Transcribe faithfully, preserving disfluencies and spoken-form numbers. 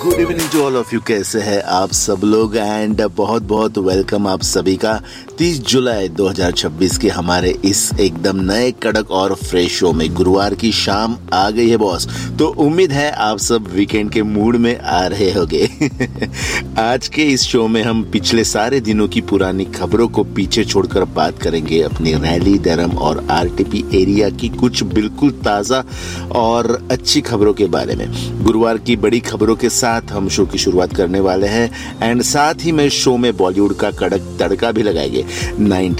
Good evening to all of you. कैसे हैं आप सब लोग एंड बहुत बहुत वेलकम आप सभी का तीस जुलाई दो हज़ार छब्बीस के हमारे इस एकदम नए कड़क और फ्रेश शो में। गुरुवार की शाम आ गई है बॉस, तो उम्मीद है आप सब वीकेंड के मूड में आ रहे होंगे। आज के इस शो में हम पिछले सारे दिनों की पुरानी खबरों को पीछे छोड़कर बात करेंगे अपनी रैली धर्म और आरटीपी एरिया की कुछ बिल्कुल ताज़ा और अच्छी खबरों के बारे में। गुरुवार की बड़ी खबरों के साथ हम शो की शुरुआत करने वाले हैं एंड साथ ही में शो में बॉलीवुड का कड़क तड़का भी लगाएंगे।